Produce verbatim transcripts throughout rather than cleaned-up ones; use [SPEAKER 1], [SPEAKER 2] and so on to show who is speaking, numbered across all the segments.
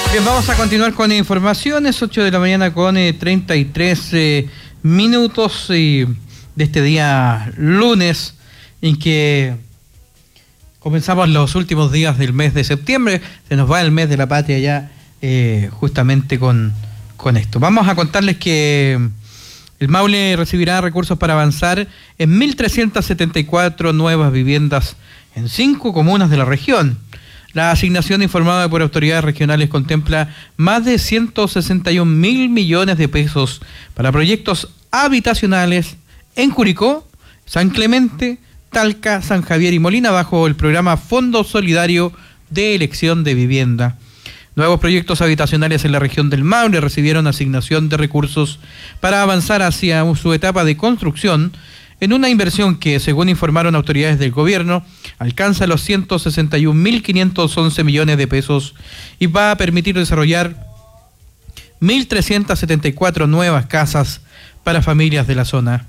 [SPEAKER 1] Bien, vamos a continuar con informaciones, ocho de la mañana con eh, treinta y tres eh, minutos eh, de este día lunes, en que comenzamos los últimos días del mes de septiembre. Se nos va el mes de la patria ya eh, justamente con, con esto. Vamos a contarles que el Maule recibirá recursos para avanzar en mil trescientas setenta y cuatro nuevas viviendas en cinco comunas de la región. La asignación informada por autoridades regionales contempla más de ciento sesenta y un mil millones de pesos para proyectos habitacionales en Curicó, San Clemente, Talca, San Javier y Molina bajo el programa Fondo Solidario de Elección de Vivienda. Nuevos proyectos habitacionales en la región del Maule recibieron asignación de recursos para avanzar hacia su etapa de construcción en una inversión que, según informaron autoridades del gobierno, alcanza los ciento sesenta y un mil quinientos once millones de pesos y va a permitir desarrollar mil trescientas setenta y cuatro nuevas casas para familias de la zona.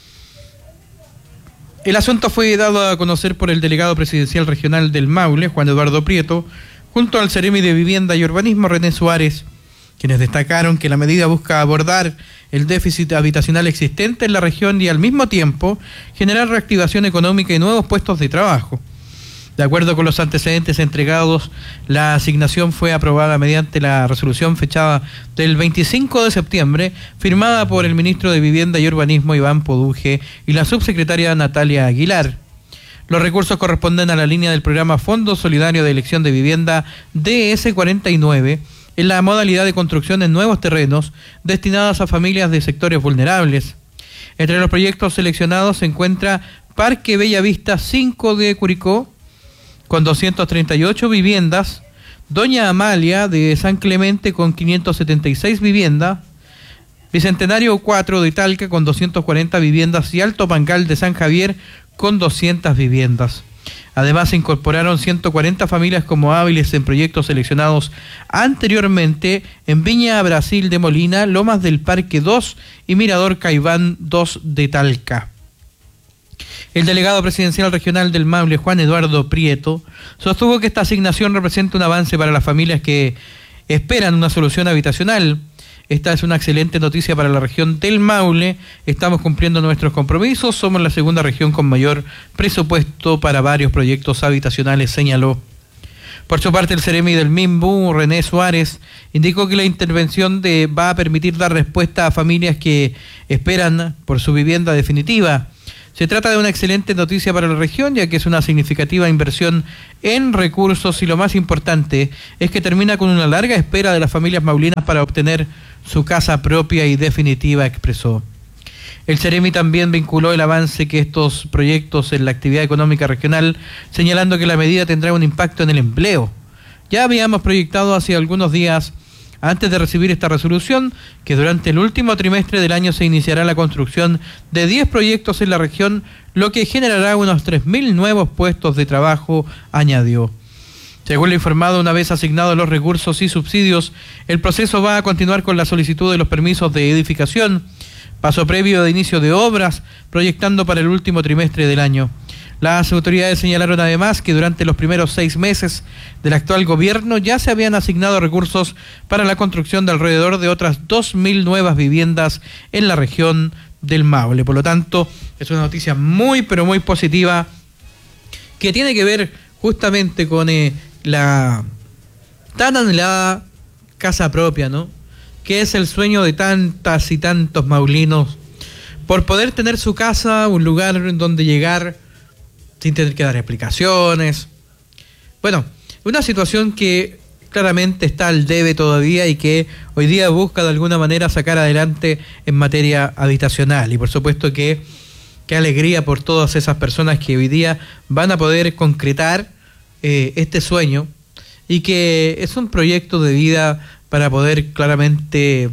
[SPEAKER 1] El asunto fue dado a conocer por el delegado presidencial regional del Maule, Juan Eduardo Prieto, junto al Seremi de Vivienda y Urbanismo, René Suárez, quienes destacaron que la medida busca abordar el déficit habitacional existente en la región y al mismo tiempo generar reactivación económica y nuevos puestos de trabajo. De acuerdo con los antecedentes entregados, la asignación fue aprobada mediante la resolución fechada del veinticinco de septiembre, firmada por el ministro de Vivienda y Urbanismo, Iván Poduje, y la subsecretaria Natalia Aguilar. Los recursos corresponden a la línea del programa Fondo Solidario de Elección de Vivienda D S cuarenta y nueve, en la modalidad de construcción en nuevos terrenos destinadas a familias de sectores vulnerables. Entre los proyectos seleccionados se encuentra Parque Bellavista cinco de Curicó, con doscientas treinta y ocho viviendas, Doña Amalia de San Clemente con quinientas setenta y seis viviendas, Bicentenario cuatro de Talca con doscientas cuarenta viviendas y Alto Pangal de San Javier con doscientas viviendas. Además, se incorporaron ciento cuarenta familias como hábiles en proyectos seleccionados anteriormente en Viña Brasil de Molina, Lomas del Parque dos y Mirador Caiván dos de Talca. El delegado presidencial regional del Maule, Juan Eduardo Prieto, sostuvo que esta asignación representa un avance para las familias que esperan una solución habitacional. Esta es una excelente noticia para la región del Maule. Estamos cumpliendo nuestros compromisos. Somos la segunda región con mayor presupuesto para varios proyectos habitacionales, señaló. Por su parte, el Seremi del Mimbu, René Suárez, indicó que la intervención de, va a permitir dar respuesta a familias que esperan por su vivienda definitiva. Se trata de una excelente noticia para la región, ya que es una significativa inversión en recursos y lo más importante es que termina con una larga espera de las familias maulinas para obtener su casa propia y definitiva, expresó. El Seremi también vinculó el avance que estos proyectos en la actividad económica regional, señalando que la medida tendrá un impacto en el empleo. Ya habíamos proyectado hace algunos días, antes de recibir esta resolución, que durante el último trimestre del año se iniciará la construcción de diez proyectos en la región, lo que generará unos tres mil nuevos puestos de trabajo, añadió. Según lo informado, una vez asignados los recursos y subsidios, el proceso va a continuar con la solicitud de los permisos de edificación, paso previo de inicio de obras, proyectando para el último trimestre del año. Las autoridades señalaron además que durante los primeros seis meses del actual gobierno ya se habían asignado recursos para la construcción de alrededor de otras dos mil nuevas viviendas en la región del Maule. Por lo tanto, es una noticia muy, pero muy positiva que tiene que ver justamente con eh, la tan anhelada casa propia, ¿no? Que es el sueño de tantas y tantos maulinos por poder tener su casa, un lugar en donde llegar sin tener que dar explicaciones. Bueno, una situación que claramente está al debe todavía y que hoy día busca de alguna manera sacar adelante en materia habitacional. Y por supuesto que qué alegría por todas esas personas que hoy día van a poder concretar eh, este sueño y que es un proyecto de vida para poder claramente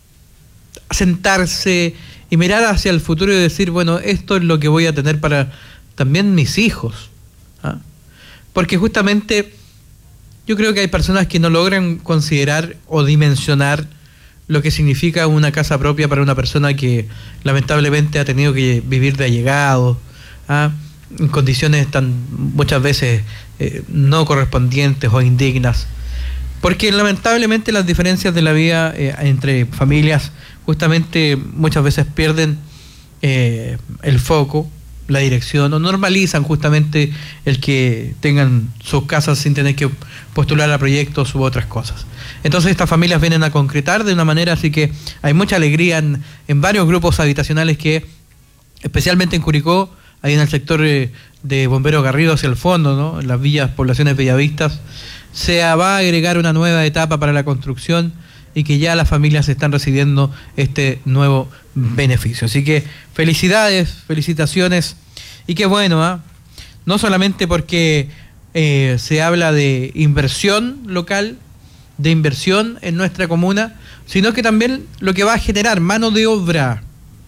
[SPEAKER 1] sentarse y mirar hacia el futuro y decir, bueno, esto es lo que voy a tener para también mis hijos, ¿ah? Porque justamente yo creo que hay personas que no logran considerar o dimensionar lo que significa una casa propia para una persona que lamentablemente ha tenido que vivir de allegado, ¿ah? En condiciones tan muchas veces eh, no correspondientes o indignas. Porque lamentablemente las diferencias de la vida eh, entre familias justamente muchas veces pierden eh, el foco, la dirección, o normalizan justamente el que tengan sus casas sin tener que postular a proyectos u otras cosas. Entonces estas familias vienen a concretar de una manera, así que hay mucha alegría en, en varios grupos habitacionales que, especialmente en Curicó, ahí en el sector eh, de Bombero Garrido hacia el fondo, ¿no? En las villas, poblaciones Bellavistas, se va a agregar una nueva etapa para la construcción y que ya las familias están recibiendo este nuevo beneficio. Así que felicidades, felicitaciones, y qué bueno, ¿eh? No solamente porque eh, se habla de inversión local, de inversión en nuestra comuna, sino que también lo que va a generar mano de obra,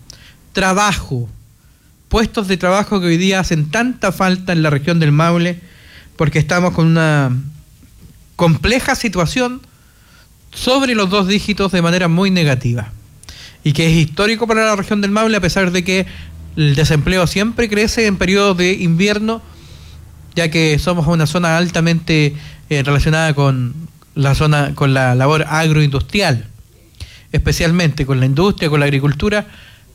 [SPEAKER 1] trabajo, puestos de trabajo que hoy día hacen tanta falta en la región del Maule, porque estamos con una compleja situación sobre los dos dígitos de manera muy negativa, y que es histórico para la región del Maule, a pesar de que el desempleo siempre crece en periodos de invierno, ya que somos una zona altamente eh, relacionada con la zona, con la labor agroindustrial, especialmente con la industria, con la agricultura,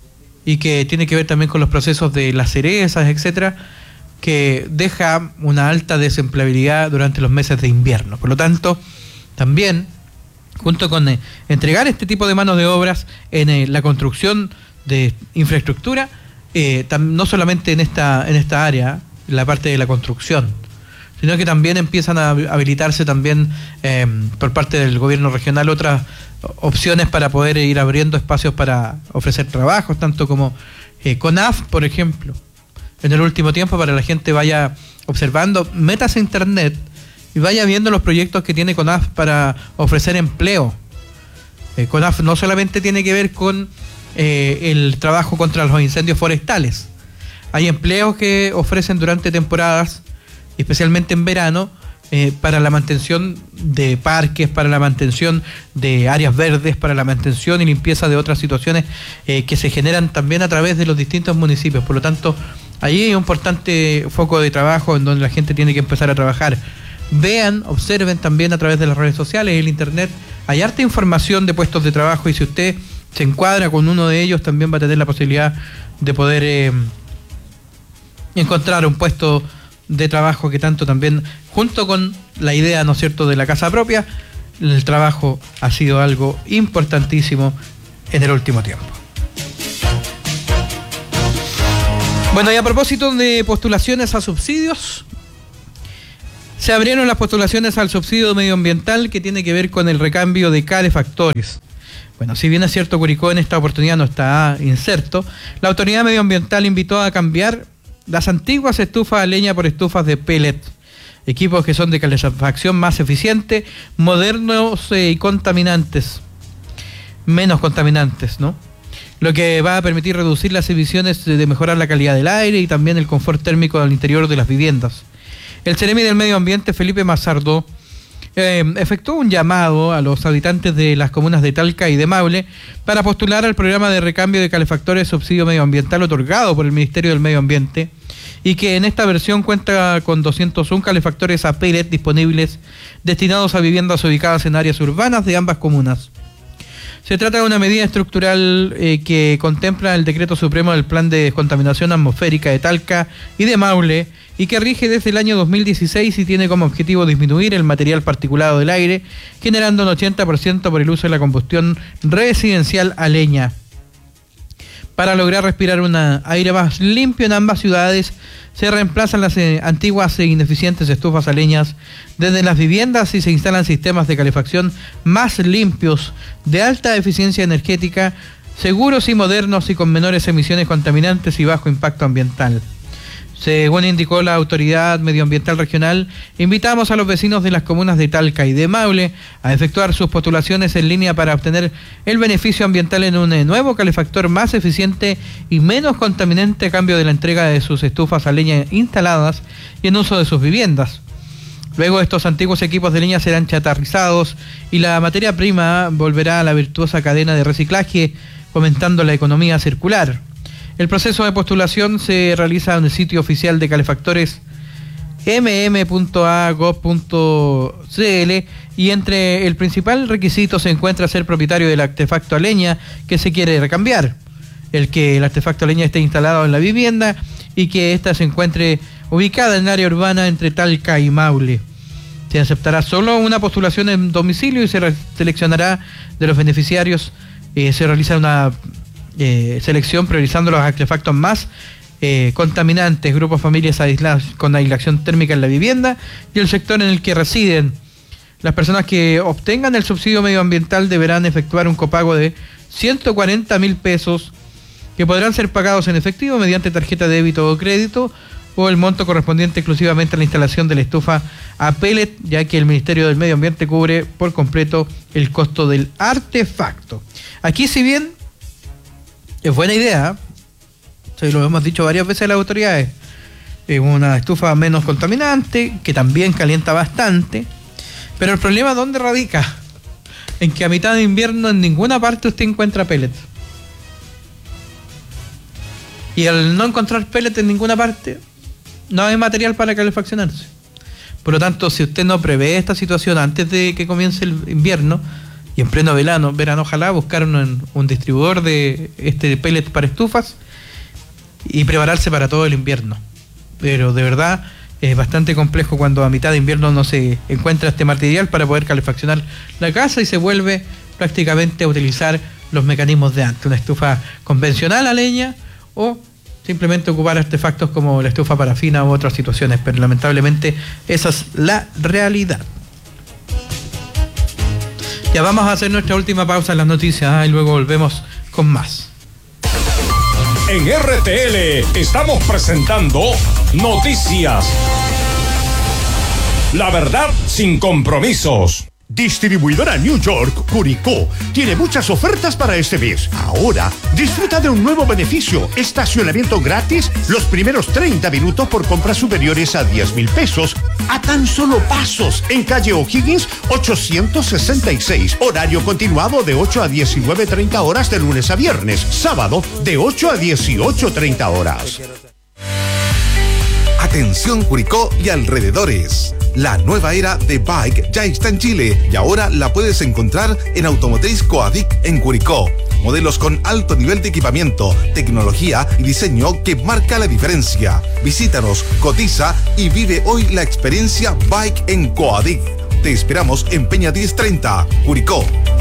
[SPEAKER 1] y que tiene que ver también con los procesos de las cerezas, etcétera, que deja una alta desempleabilidad durante los meses de invierno. Por lo tanto, también, junto con eh, entregar este tipo de manos de obras en eh, la construcción de infraestructura, eh, tam, no solamente en esta, en esta área, la parte de la construcción, sino que también empiezan a habilitarse también eh, por parte del gobierno regional otras opciones para poder ir abriendo espacios para ofrecer trabajos, tanto como eh, CONAF, por ejemplo. En el último tiempo, para que la gente vaya observando, métase a internet y vaya viendo los proyectos que tiene CONAF para ofrecer empleo. Eh, CONAF no solamente tiene que ver con eh, el trabajo contra los incendios forestales. Hay empleos que ofrecen durante temporadas, especialmente en verano, eh, para la mantención de parques, para la mantención de áreas verdes, para la mantención y limpieza de otras situaciones eh, que se generan también a través de los distintos municipios. Por lo tanto, ahí hay un importante foco de trabajo en donde la gente tiene que empezar a trabajar. Vean, observen también a través de las redes sociales, el internet, hay harta información de puestos de trabajo, y si usted se encuadra con uno de ellos, también va a tener la posibilidad de poder eh, encontrar un puesto de trabajo que tanto también, junto con la idea, ¿no es cierto?, de la casa propia, el trabajo ha sido algo importantísimo en el último tiempo. Bueno, y a propósito de postulaciones a subsidios, se abrieron las postulaciones al subsidio medioambiental que tiene que ver con el recambio de calefactores. Bueno, si bien es cierto, Curicó en esta oportunidad no está inserto, la autoridad medioambiental invitó a cambiar las antiguas estufas a leña por estufas de pellet, equipos que son de calefacción más eficiente, modernos eh, y contaminantes, menos contaminantes, ¿no? Lo que va a permitir reducir las emisiones, de mejorar la calidad del aire y también el confort térmico al interior de las viviendas. El Ceremi del Medio Ambiente, Felipe Mazardo, eh, efectuó un llamado a los habitantes de las comunas de Talca y de Maule para postular al programa de recambio de calefactores subsidio medioambiental otorgado por el Ministerio del Medio Ambiente, y que en esta versión cuenta con doscientos uno calefactores a pellet disponibles destinados a viviendas ubicadas en áreas urbanas de ambas comunas. Se trata de una medida estructural eh, que contempla el Decreto Supremo del Plan de Descontaminación Atmosférica de Talca y de Maule, y que rige desde el año dos mil dieciséis y tiene como objetivo disminuir el material particulado del aire, generando un ochenta por ciento por el uso de la combustión residencial a leña. Para lograr respirar un aire más limpio en ambas ciudades, se reemplazan las eh, antiguas e ineficientes estufas a leñas desde las viviendas y se instalan sistemas de calefacción más limpios, de alta eficiencia energética, seguros y modernos y con menores emisiones contaminantes y bajo impacto ambiental. Según indicó la Autoridad Medioambiental Regional, invitamos a los vecinos de las comunas de Talca y de Maule a efectuar sus postulaciones en línea para obtener el beneficio ambiental en un nuevo calefactor más eficiente y menos contaminante a cambio de la entrega de sus estufas a leña instaladas y en uso de sus viviendas. Luego estos antiguos equipos de leña serán chatarrizados y la materia prima volverá a la virtuosa cadena de reciclaje, fomentando la economía circular. El proceso de postulación se realiza en el sitio oficial de calefactores m m punto a punto gov punto c l y entre el principal requisito se encuentra ser propietario del artefacto a leña que se quiere recambiar, el que el artefacto a leña esté instalado en la vivienda y que ésta se encuentre ubicada en el área urbana entre Talca y Maule. Se aceptará solo una postulación en domicilio y se re- seleccionará de los beneficiarios, eh, se realiza una eh, selección priorizando los artefactos más eh, contaminantes, grupos, familias aisladas con aislación térmica en la vivienda y el sector en el que residen. Las personas que obtengan el subsidio medioambiental deberán efectuar un copago de ciento cuarenta mil pesos que podrán ser pagados en efectivo mediante tarjeta de débito o crédito o el monto correspondiente exclusivamente a la instalación de la estufa a pellet, ya que el Ministerio del Medio Ambiente cubre por completo el costo del artefacto. Aquí, si bien es buena idea, ¿eh? Lo hemos dicho varias veces a las autoridades, es una estufa menos contaminante, que también calienta bastante. Pero el problema, ¿dónde radica? En que a mitad de invierno en ninguna parte usted encuentra pellets. Y al no encontrar pellets en ninguna parte, no hay material para calefaccionarse. Por lo tanto, si usted no prevé esta situación antes de que comience el invierno, y en pleno verano, verano ojalá, buscar un, un distribuidor de este pellet para estufas y prepararse para todo el invierno. Pero de verdad es bastante complejo cuando a mitad de invierno no se encuentra este material para poder calefaccionar la casa y se vuelve prácticamente a utilizar los mecanismos de antes, una estufa convencional a leña o simplemente ocupar artefactos como la estufa parafina u otras situaciones, pero lamentablemente esa es la realidad. Ya vamos a hacer nuestra última pausa en las noticias, ¿eh? Y luego volvemos con más.
[SPEAKER 2] En R T L estamos presentando Noticias. La verdad sin compromisos.
[SPEAKER 3] Distribuidora New York, Curicó, tiene muchas ofertas para este mes. Ahora, disfruta de un nuevo beneficio, estacionamiento gratis los primeros treinta minutos por compras superiores a diez mil pesos, a tan solo pasos, en calle O'Higgins ochocientos sesenta y seis, horario continuado de ocho a diecinueve treinta horas de lunes a viernes, sábado de ocho a dieciocho treinta horas.
[SPEAKER 4] Atención Curicó y alrededores. La nueva era de Bike ya está en Chile y ahora la puedes encontrar en Automotriz Coadic en Curicó. Modelos con alto nivel de equipamiento, tecnología y diseño que marca la diferencia. Visítanos, cotiza y vive hoy la experiencia Bike en Coadic. Te esperamos en Peña diez treinta, Curicó.